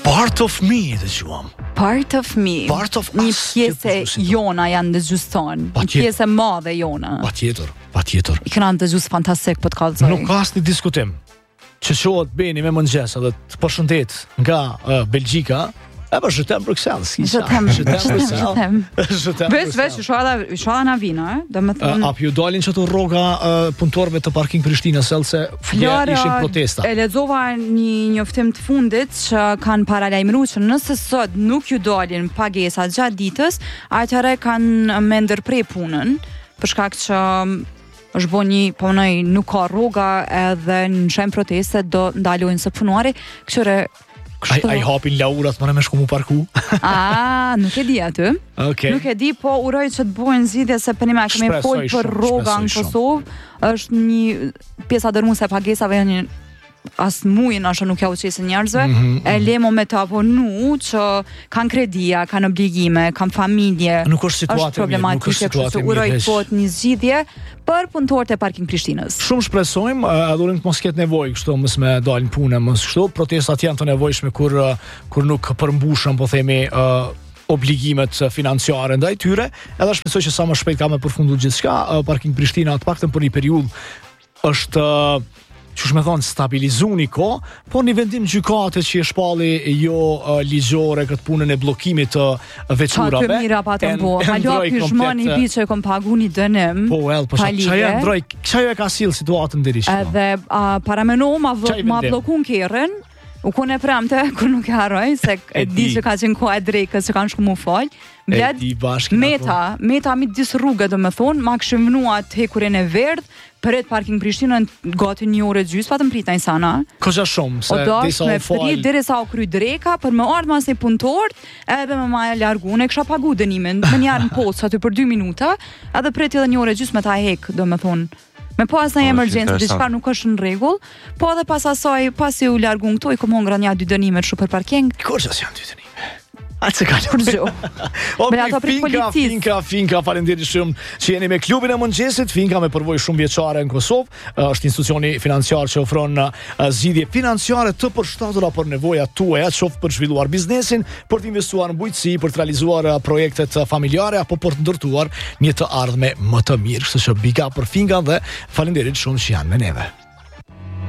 Part of me dëgjuam. Part of me. Part of Një us, pjesë që po jona janë dëgjues tonë. Një pjesë e madhe jona. Patjetër. I kanë dëgjues fantastik po të kallzoj. Nuk ka asnjë diskutim. Që qohet Beni me mëngjes edhe të përshëndet nga Belgjika. Po jetem Bruxelles. Jetem. Vesh shoha na vina, domethënë. Apo ju dalin çato rroga punëtorëve të parking Prishtinës se ishin protesta. E lexova një njoftim të fundit që kanë paralajmëruar që nëse sot nuk ju dalin pagesa gjatë ditës, atëherë kanë me ndërprej punën, për shkak që është bo një punoj nuk ka rroga edhe në shem proteste do ndalojnë së punuari, këshire Ai hapin laurat më në me shku mu parku? Nuk e di aty. Okay. Nuk e di, po uroj që të bojnë zgjidhje se për një me kemi folë për rroga në Kosovë, është një pjesa dërmuese e pagesave një asë mujën ashtë nuk ja uqesë njerëzve, e lemo me të aponu që kanë kredia, kanë obligime, kanë familje, nuk është problematike, kështu uroj të një zgjidhje për punëtorët e parking Prishtinës. Shumë shpresojmë, adhurim të mos ketë nevojë kështu mos me dalin punë, mos kështu, protestat janë të nevojshme kur nuk përmbushën, po themi, obligimet financiare ndaj tyre, edhe shpresoj që sa më shpejt ka me përfundu gjithçka, parking Prishtina të paktën për një periudhë është që shme thonë stabilizu një ko, po një vendim gjykate që e shpalli ligjore këtë punën e blokimit të veçurave. Qa të mira patën po, halo pishmon i bi që e kom pagu një dënim. Po, qa jo e ka silë situatën dërishtë? Edhe paramenu ma blokun kërën, u kone premte, kër nuk e haroj, se e di që ka qenë koha e drejkës që kanë shku mu falj. Bled, meta mi disë rrugë do me thonë, ma këshim vënua të hekurin e verdh, përret parking Prishtinën gati 1 orë gjysë, patëm prita i sana. Këgja shumë, se disa u falj. Prit dire sa u kry dreka, për me ardhë mas një punëtort, edhe me ma e largune, kësha pagu dënimin, me njarë në post, aty për 2 minuta, edhe prit edhe 1 orë gjysë me ta hek, do me thonë. Me pas në emergjencë, diçka nuk është në rregull, po edhe pas asaj, pasi u largun këtu, i kom hongra nja 2 dënime shumë për parking. Kur që janë 2 dënime? Atë se kalë. Kur gjo. Finka, faleminderit shumë që jeni me klubin e mëngjesit. Finka me përvojë shumë vjeçare në Kosovë, është institucioni financiar që ofron zgjidhje financiare të përshtatura për nevojat tuaja, qoftë për zhvilluar biznesin, për të investuar në bujqësi, për të realizuar projektet familjare apo për të ndërtuar një të ardhme më të mirë. Kështu që big up për Finka dhe faleminderit shumë që janë me neve.